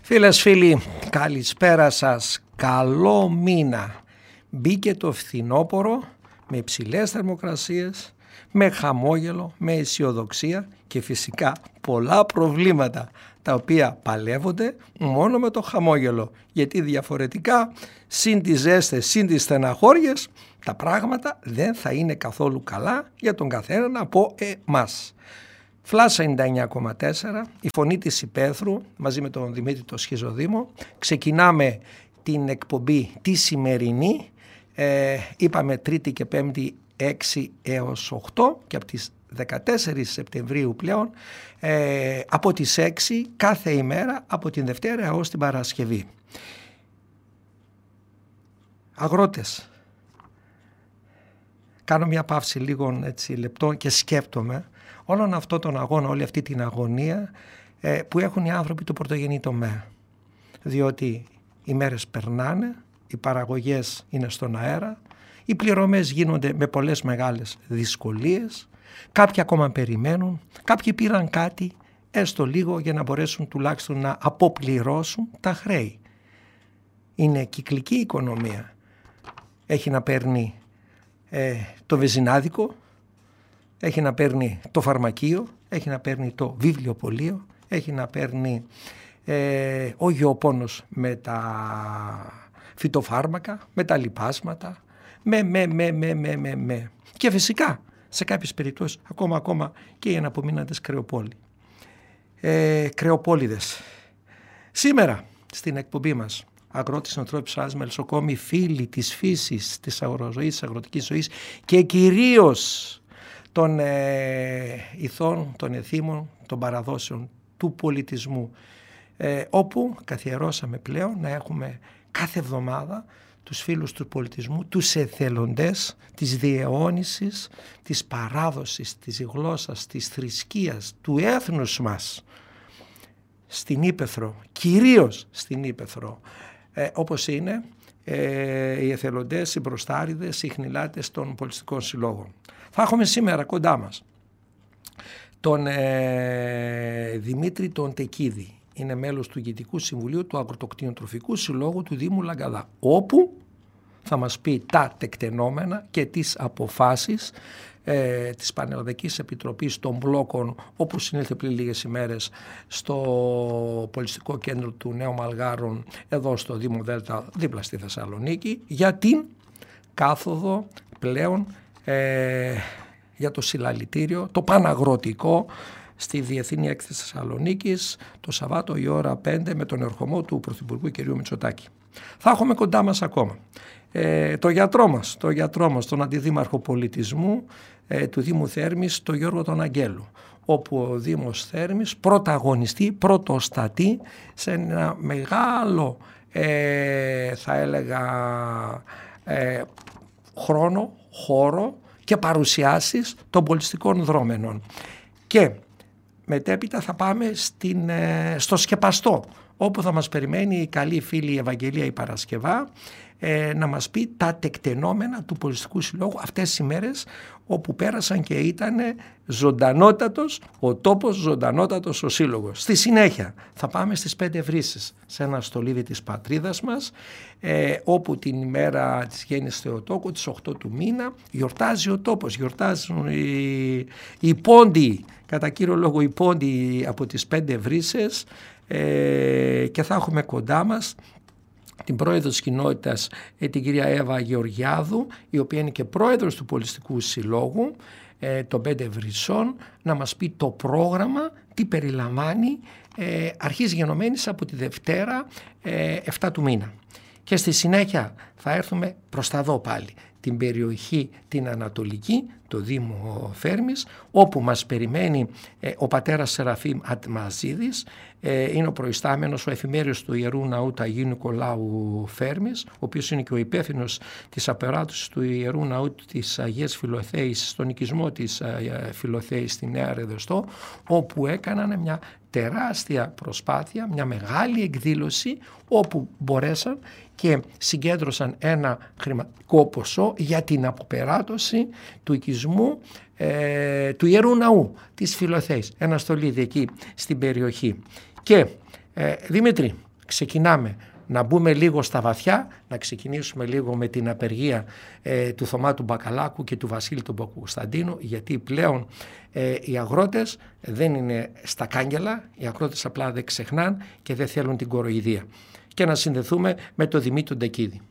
Φίλες, φίλοι, καλησπέρα σας. Καλό μήνα. Μπήκε το φθινόπωρο με υψηλές θερμοκρασίες, με χαμόγελο, με αισιοδοξία και φυσικά πολλά προβλήματα τα οποία παλεύονται μόνο με το χαμόγελο, γιατί διαφορετικά συν τις ζέστες, συν τις στεναχώριες, τα πράγματα δεν θα είναι καθόλου καλά για τον καθένα από εμάς. Φλάσσα 99,4, η φωνή της Υπέθρου μαζί με τον Δημήτρη το Σχιζοδήμο. Ξεκινάμε την εκπομπή τη σημερινή, είπαμε Τρίτη και Πέμπτη 6 έως 8 και από τις 14 Σεπτεμβρίου πλέον από τις 6 κάθε ημέρα από την Δευτέρα έως την Παρασκευή. Αγρότες, κάνω μια παύση λίγο έτσι λεπτό και σκέπτομαι όλον αυτό τον αγώνα, όλη αυτή την αγωνία που έχουν οι άνθρωποι του πρωτογενή τομέα. Διότι οι μέρες περνάνε, οι παραγωγές είναι στον αέρα, οι πληρωμές γίνονται με πολλές μεγάλες δυσκολίες, κάποιοι ακόμα περιμένουν, κάποιοι πήραν κάτι έστω λίγο για να μπορέσουν τουλάχιστον να αποπληρώσουν τα χρέη. Είναι κυκλική οικονομία. Έχει να παίρνει το βεζινάδικο, έχει να παίρνει το φαρμακείο, έχει να παίρνει το βιβλιοπωλείο, έχει να παίρνει ο γεωπόνος με τα φυτοφάρμακα, με τα λιπάσματα, με. Και φυσικά σε κάποιες περιπτώσεις ακόμα και οι αναπομείναντες κρεοπόλιδες. Σήμερα στην εκπομπή μας αγρότης, νοοτρόπης, άσμα, μελισσοκόμοι, φίλοι της φύσης, της αγροτικής, της αγροτικής ζωής και κυρίως των ηθών, των εθήμων, των παραδόσεων του πολιτισμού, όπου καθιερώσαμε πλέον να έχουμε κάθε εβδομάδα τους φίλους του πολιτισμού, τους εθελοντές της διαιώνισης, της παράδοσης, της γλώσσας, της θρησκείας, του έθνους μας στην Ύπαιθρο, κυρίως στην Ύπαιθρο, όπως είναι οι εθελοντές, οι μπροστάριδες, οι χνηλάτες των πολιτιστικών συλλόγων. Θα έχουμε σήμερα κοντά μας τον Δημήτρη τον Τεκίδη. Είναι μέλος του Ηγετικού Συμβουλίου του Αγροτοκτηνοτροφικού Συλλόγου του Δήμου Λαγκαδά, όπου θα μας πει τα τεκτενόμενα και τις αποφάσεις της Πανελλαδικής Επιτροπής των Μπλόκων, όπου συνήλθε πριν λίγες ημέρες στο Πολιτιστικό Κέντρο του Νέου Μαλγάρων, εδώ στο Δήμο Δέλτα, δίπλα στη Θεσσαλονίκη, για την κάθοδο πλέον για το συλλαλητήριο, το παναγροτικό, στη Διεθνή Έκθεση Θεσσαλονίκης το Σαββάτο η ώρα 5 με τον ερχομό του Πρωθυπουργού κ. Μητσοτάκη. Θα έχουμε κοντά μας ακόμα το γιατρό μας, τον Αντιδήμαρχο Πολιτισμού του Δήμου Θέρμης, τον Γιώργο τον Αγγέλου, όπου ο Δήμος Θέρμης πρωτοστατεί σε ένα μεγάλο θα έλεγα χώρο και παρουσιάσεις των πολιτιστικών δρόμενων. Και μετέπειτα θα πάμε στο Σκεπαστό, όπου θα μας περιμένει η καλή φίλη Ευαγγελία η Παρασκευά να μας πει τα τεκτενόμενα του Πολιτιστικού Συλλόγου αυτές τις ημέρες, όπου πέρασαν και ήταν ζωντανότατος ο τόπος, ζωντανότατος ο σύλλογος. Στη συνέχεια θα πάμε στις 5 Βρύσσες, σε ένα στολίδι της πατρίδας μας, όπου την ημέρα της γέννησης Θεοτόκου, τις 8 του μήνα, γιορτάζει ο τόπος, γιορτάζουν οι πόντιοι, κατά κύριο λόγο οι πόντιοι από τις 5 Βρύσσες, και θα έχουμε κοντά μας την πρόεδρο της κοινότητας, την κυρία Εύα Γεωργιάδου, η οποία είναι και πρόεδρος του Πολιτιστικού Συλλόγου των 5 Βρυσσών, να μας πει το πρόγραμμα, τι περιλαμβάνει, αρχής γενομένης από τη Δευτέρα 7 του μήνα. Και στη συνέχεια θα έρθουμε προς τα δω πάλι, την περιοχή την Ανατολική, το Δήμο Φέρμης, όπου μας περιμένει ο πατέρας Σεραφείμ Ατμαζίδης, είναι ο προϊστάμενος, ο εφημέριος του Ιερού Ναού του Αγίου Νικολάου Φέρμης, ο οποίος είναι και ο υπεύθυνος της απεράτωσης του Ιερού Ναού της Αγίας Φιλοθέης, στον οικισμό της Φιλοθέης στη Νέα Ρεδεστό, όπου έκαναν μια τεράστια προσπάθεια, μια μεγάλη εκδήλωση, όπου μπορέσαν και συγκέντρωσαν ένα χρηματικό ποσό για την αποπεράτωση του οικισμού του Ιερού Ναού της Φιλοθέης, ένα στολίδι εκεί στην περιοχή. Και Δημήτρη, ξεκινάμε να μπούμε λίγο στα βαθιά, να ξεκινήσουμε λίγο με την απεργία του Θωμά του Μπακαλάκου και του Βασίλη του Παπακοσταντίνου, γιατί πλέον οι αγρότες δεν είναι στα κάγκελα, οι αγρότες απλά δεν ξεχνάν και δεν θέλουν την κοροϊδία. Και να συνδεθούμε με τον Δημήτρη Ντεκίδη.